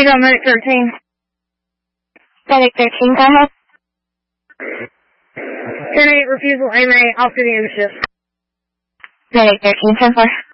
Take on Medic 13. Medic 13, go ahead. 10-8, refusal, AMA, off to the end shift. Medic 13, 10-4.